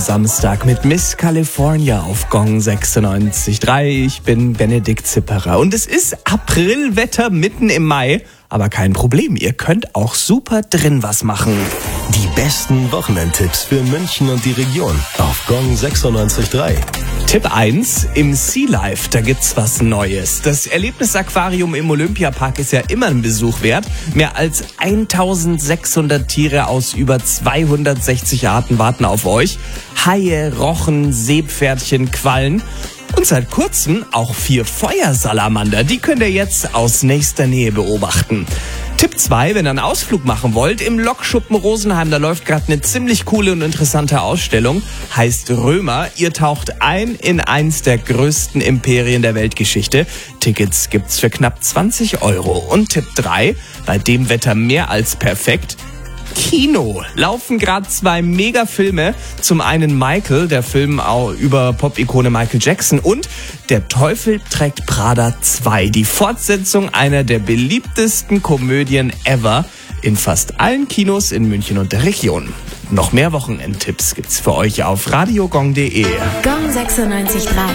Samstag mit Miss California auf Gong 96.3. Ich bin Benedikt Zipperer und es ist Aprilwetter mitten im Mai. Aber kein Problem, ihr könnt auch super drin was machen. Die besten Wochenendtipps für München und die Region auf Gong 96.3. Tipp 1, im Sea Life, da gibt's was Neues. Das Erlebnisaquarium im Olympiapark ist ja immer ein Besuch wert. Mehr als 1600 Tiere aus über 260 Arten warten auf euch. Haie, Rochen, Seepferdchen, Quallen. Und seit kurzem auch 4 Feuersalamander. Die könnt ihr jetzt aus nächster Nähe beobachten. Tipp 2, wenn ihr einen Ausflug machen wollt, im Lokschuppen Rosenheim, da läuft gerade eine ziemlich coole und interessante Ausstellung. Heißt Römer. Ihr taucht ein in eins der größten Imperien der Weltgeschichte. Tickets gibt's für knapp 20 €. Und Tipp 3, bei dem Wetter mehr als perfekt, Kino. Laufen gerade 2 Megafilme. Zum einen Michael, der Film auch über Pop-Ikone Michael Jackson, und Der Teufel trägt Prada 2, die Fortsetzung einer der beliebtesten Komödien ever in fast allen Kinos in München und der Region. Noch mehr Wochenendtipps gibt's für euch auf radiogong.de. Gong 96.3